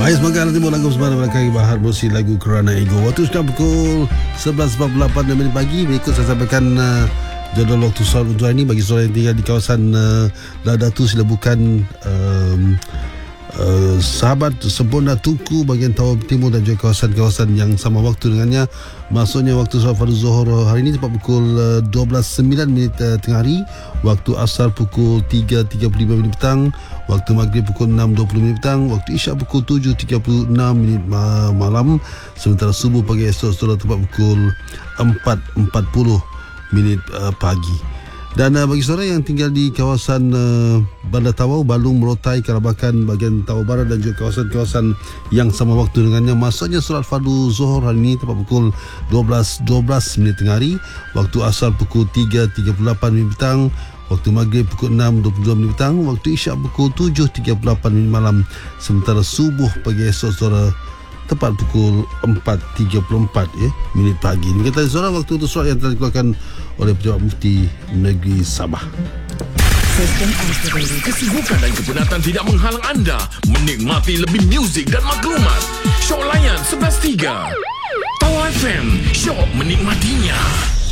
Baik, semoga nanti lagu bersama Kaki Bahar Musi lagu Kerana Ego. Waktu sudah pukul 11.48 pagi. Berikut saya sampaikan jadual waktu soal untuk hari ini. Bagi soal yang tinggal di kawasan Ladatu, sila bukan sahabat Sempurna Tunku bahagian Tawau Timur dan juga kawasan-kawasan yang sama waktu dengannya. Maksudnya waktu solat fardu Zuhur hari ini tepat pukul 12.09 tengah hari, waktu asar pukul 3.35 petang, waktu maghrib pukul 6.20 petang, waktu isyak pukul 7.36 malam, sementara subuh pagi esok tepat pukul 4.40 pagi. Dan bagi saudara yang tinggal di kawasan Bandar Tawau, Balung, Merotai, Karabakan, bahagian Tawau Barat dan juga kawasan-kawasan yang sama waktu dengannya, maksudnya solat fardu Zuhur hari ini tepat pukul 12.12 tengah hari, waktu asar pukul 3.38 petang, waktu maghrib pukul 6.22 petang, waktu isyak pukul 7.38 malam, sementara subuh pagi esok saudara tepat pukul 4.34 pagi. Ini kata saudara waktu untuk solat yang telah dikeluarkan oleh Pejabat Mufti Negeri Sabah. Kesibukan dan kepenatan tidak menghalang anda menikmati lebih muzik dan maklumat. Syok layan 11.3 Tawau FM, syok menikmatinya.